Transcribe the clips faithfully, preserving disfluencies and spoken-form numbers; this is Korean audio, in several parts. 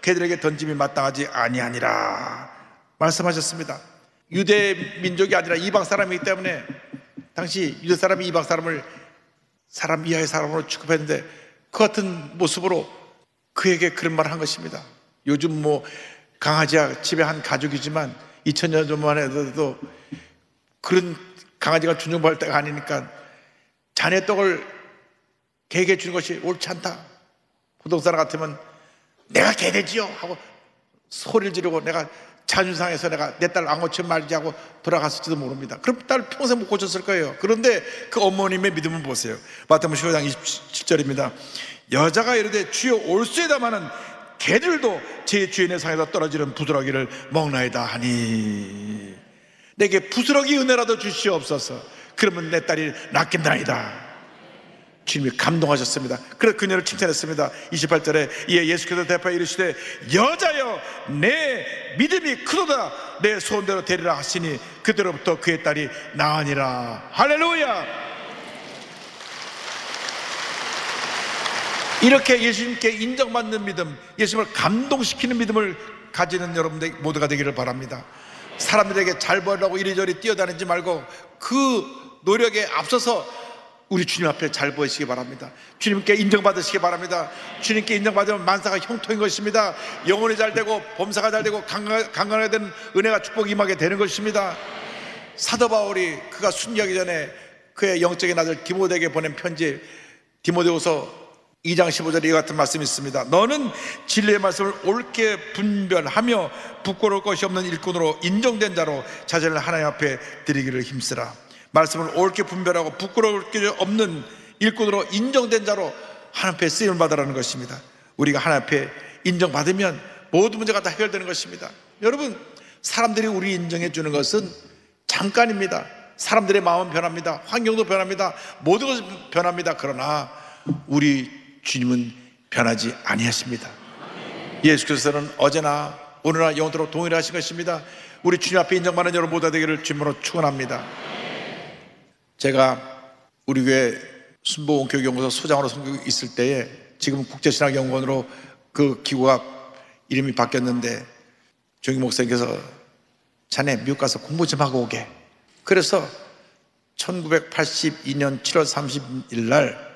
그들에게 던짐이 마땅하지 아니하니라 말씀하셨습니다. 유대 민족이 아니라 이방 사람이기 때문에 당시 유대 사람이 이방 사람을 사람 이하의 사람으로 취급했는데 그 같은 모습으로 그에게 그런 말을 한 것입니다. 요즘 뭐 강아지가 집에 한 가족이지만 이천 년 전만 해도 그런 강아지가 존중받을 때가 아니니까 자네 떡을 개에게 주는 것이 옳지 않다. 보통 사람 같으면 내가 개 되지요 하고 소리를 지르고 내가 자존상해서 내가 내 딸 안 고치면 말지 하고 돌아갔을지도 모릅니다. 그럼 딸 평생 못 고쳤을 거예요. 그런데 그 어머님의 믿음을 보세요. 마태복음 십오 장 이십칠 절입니다. 여자가 이르되 주여 올수에다마는 개들도 제 주인의 상에서 떨어지는 부스러기를 먹나이다 하니 내게 부스러기 은혜라도 주시옵소서. 그러면 내 딸이 낫겠나이다. 주님이 감동하셨습니다. 그래서 그녀를 칭찬했습니다. 이십팔 절에 이에 예수께서 대답하여 이르시되 여자여 내 믿음이 크도다 내 소원대로 되리라 하시니 그때로부터 그의 딸이 나으니라. 할렐루야. 이렇게 예수님께 인정받는 믿음, 예수님을 감동시키는 믿음을 가지는 여러분들 모두가 되기를 바랍니다. 사람들에게 잘 보이려고 이리저리 뛰어다니지 말고 그 노력에 앞서서 우리 주님 앞에 잘 보이시기 바랍니다. 주님께 인정받으시기 바랍니다. 주님께 인정받으면 만사가 형통인 것입니다. 영혼이 잘 되고 범사가 잘 되고 강건하게 되는 은혜가 축복이 임하게 되는 것입니다. 사도 바울이 그가 순교하기 전에 그의 영적인 아들 디모데에게 보낸 편지 디모데후서 이 장 십오 절에 이와 같은 말씀이 있습니다. 너는 진리의 말씀을 옳게 분별하며 부끄러울 것이 없는 일꾼으로 인정된 자로 자신을 하나님 앞에 드리기를 힘쓰라. 말씀을 옳게 분별하고 부끄러울 게 없는 일꾼으로 인정된 자로 하나님 앞에 쓰임을 받으라는 것입니다. 우리가 하나님 앞에 인정받으면 모든 문제가 다 해결되는 것입니다. 여러분, 사람들이 우리 인정해 주는 것은 잠깐입니다. 사람들의 마음은 변합니다. 환경도 변합니다. 모든 것이 변합니다. 그러나 우리 주님은 변하지 아니하십니다. 예수께서는 어제나 오늘나 영원토록 동일하신 것입니다. 우리 주님 앞에 인정받는 여러분 모두 되기를 주님으로 축원합니다. 제가 우리 교회 순복음교육연구소 소장으로 섬기고 있을 때에 지금 국제신학연구원으로 그 기구가 이름이 바뀌었는데 정희 목사님께서 자네 미국 가서 공부 좀 하고 오게. 그래서 천구백팔십이 년 칠월 삼십일 날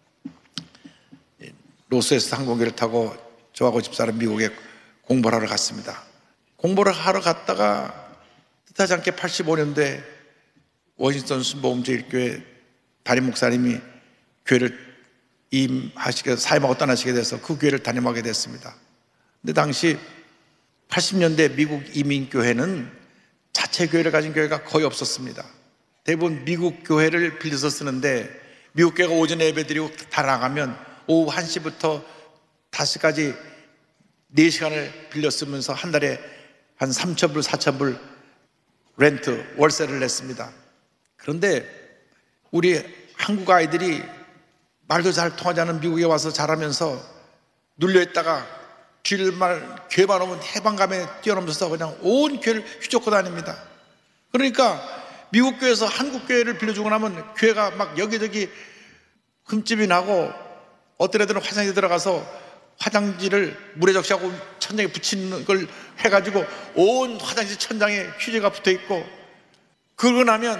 로스에서 항공기를 타고 저하고 집사람 미국에 공부를 하러 갔습니다. 공부를 하러 갔다가 뜻하지 않게 팔십오 년도에 워싱턴 순복음제일교회 담임 목사님이 교회를 임하시게 사임하고 떠나시게 돼서 그 교회를 담임하게 됐습니다. 근데 당시 팔십 년대 미국 이민교회는 자체 교회를 가진 교회가 거의 없었습니다. 대부분 미국 교회를 빌려서 쓰는데 미국 교회가 오전에 예배드리고 다 나가면 오후 한 시부터 다섯 시까지 네 시간을 빌려 쓰면서 한 달에 한 삼천 불, 사천 불 렌트, 월세를 냈습니다. 그런데 우리 한국 아이들이 말도 잘 통하지 않은 미국에 와서 자라면서 눌려있다가 주일날 교회만 오면 해방감에 뛰어넘어서 그냥 온 교회를 휘젓고 다닙니다. 그러니까 미국 교회에서 한국 교회를 빌려주고 나면 교회가 막 여기저기 흠집이 나고 어떤 애들은 화장실에 들어가서 화장지를 물에 적시하고 천장에 붙이는 걸 해가지고 온 화장실 천장에 휴지가 붙어있고 그러고 나면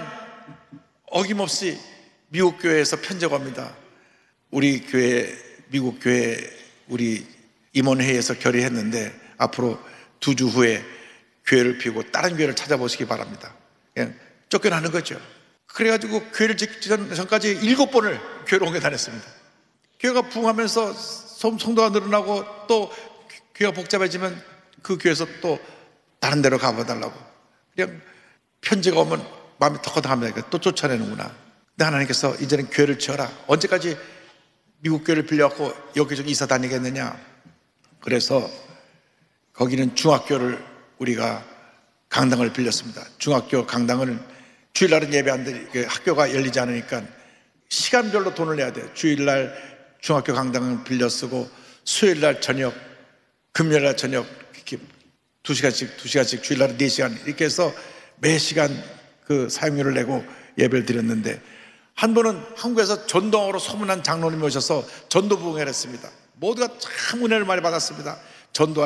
어김없이 미국 교회에서 편지가 옵니다. 우리 교회, 미국 교회 우리 임원회의에서 결의했는데 앞으로 두 주 후에 교회를 비우고 다른 교회를 찾아보시기 바랍니다. 그냥 쫓겨나는 거죠. 그래가지고 교회를 짓기 전까지 일곱 번을 교회로 옮겨 다녔습니다. 교회가 부흥하면서 성도가 늘어나고 또 교회가 복잡해지면 그 교회에서 또 다른 데로 가봐달라고 그냥 편지가 오면 마음이 턱턱합니다. 또 쫓아내는구나. 근데 하나님께서 이제는 교회를 지어라. 언제까지 미국 교회를 빌려갖고 여기저기 이사 다니겠느냐. 그래서 거기는 중학교를 우리가 강당을 빌렸습니다. 중학교 강당을 주일날은 예배 안 돼, 학교가 열리지 않으니까 시간별로 돈을 내야 돼요. 주일날 중학교 강당을 빌려 쓰고 수요일날 저녁, 금요일날 저녁 이렇게 두 시간씩 두 시간씩 주일날은 네 시간 이렇게 해서 매 시간 그 사용료를 내고 예배를 드렸는데 한 번은 한국에서 전도하러 소문난 장로님이 오셔서 전도 부흥회를 했습니다. 모두가 참 은혜를 많이 받았습니다. 전도